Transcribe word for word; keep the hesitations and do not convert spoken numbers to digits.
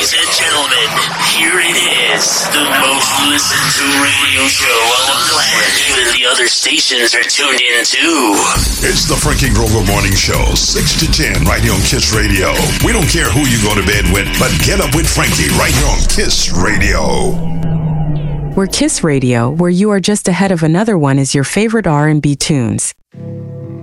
Ladies and gentlemen, here it is. The most listened to radio show on the planet. Even the other stations are tuned in too. It's the Frankie Grover Morning Show, six to ten, right here on KISS Radio. We don't care who you go to bed with, but get up with Frankie right here on KISS Radio. We're KISS Radio, where you are just ahead of another one as your favorite R and B tunes.